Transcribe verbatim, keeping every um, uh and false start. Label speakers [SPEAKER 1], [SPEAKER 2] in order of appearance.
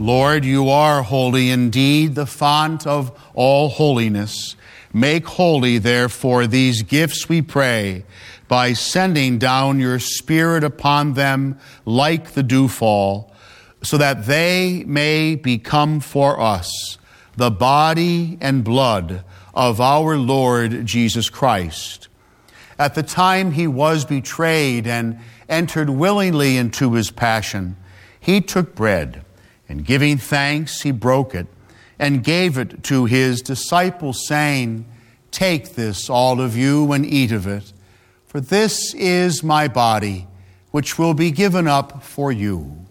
[SPEAKER 1] Lord, you are holy indeed, the font of all holiness. Make holy, therefore, these gifts, we pray, by sending down your Spirit upon them like the dewfall, so that they may become for us the body and blood of our Lord Jesus Christ. At the time he was betrayed and entered willingly into his passion, he took bread, and giving thanks, he broke it and gave it to his disciples, saying, "Take this, all of you, and eat of it, for this is my body, which will be given up for you."